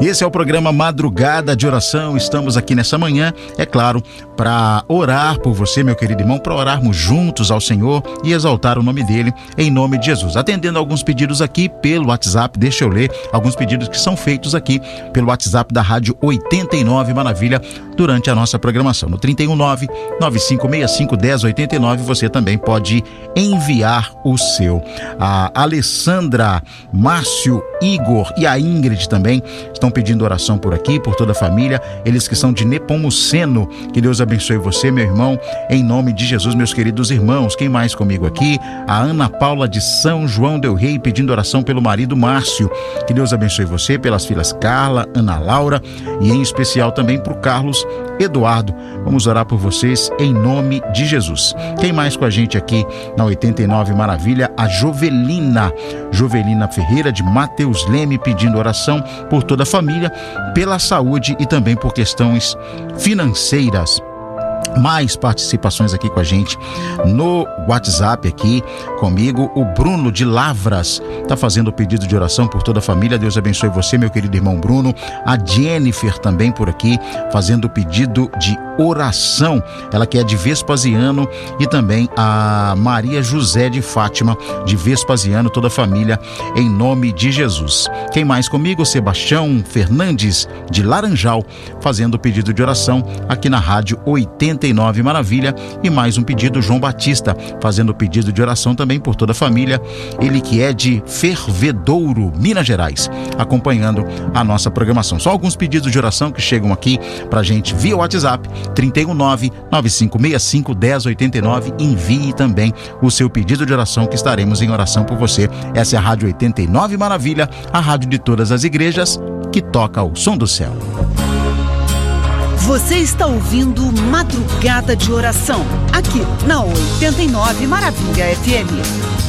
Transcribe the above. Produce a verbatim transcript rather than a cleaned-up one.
Esse é o programa Madrugada de Oração. Estamos aqui nessa manhã, é claro, para orar por você, meu querido irmão, para orarmos juntos ao Senhor e exaltar o nome dele, em nome de Jesus. Atendendo alguns pedidos aqui pelo WhatsApp, deixa eu ler alguns pedidos que são feitos aqui pelo WhatsApp da Rádio oitenta e nove Maravilha durante a nossa programação. No trinta e um nove, nove cinco seis cinco, um zero oito nove você também pode enviar o seu. A Alessandra, Márcio, Igor e a Ingrid também estão pedindo oração por aqui, por toda a família, eles que são de Nepomuceno. Que Deus abençoe você, meu irmão, em nome de Jesus, meus queridos irmãos. Quem mais comigo aqui? A Ana Paula de São João del Rei pedindo oração pelo marido Márcio. Que Deus abençoe você, pelas filhas Carla, Ana Laura e em especial também para o Carlos Eduardo. Vamos orar por vocês em nome de Jesus. Quem mais com a gente aqui na oitenta e nove Maravilha? A Jovelina, Jovelina Ferreira de Mateus Leme pedindo oração por toda a família, pela saúde e também por questões financeiras. Mais participações aqui com a gente no WhatsApp aqui comigo. O Bruno de Lavras está fazendo o pedido de oração por toda a família. Deus abençoe você, meu querido irmão Bruno. A Jennifer também por aqui fazendo o pedido de oração, ela que é de Vespasiano, e também a Maria José de Fátima de Vespasiano, toda a família em nome de Jesus. Quem mais comigo? Sebastião Fernandes de Laranjal fazendo o pedido de oração aqui na Rádio oitenta e nove Maravilha. E mais um pedido, João Batista fazendo o pedido de oração também por toda a família, ele que é de Fervedouro, Minas Gerais, acompanhando a nossa programação. Só alguns pedidos de oração que chegam aqui pra gente via WhatsApp, trinta e um nove, nove cinco seis cinco, um zero oito nove. Envie também o seu pedido de oração que estaremos em oração por você. Essa é a Rádio oitenta e nove Maravilha, a rádio de todas as igrejas que toca o som do céu. Você está ouvindo Madrugada de Oração, aqui na oitenta e nove Maravilha F M.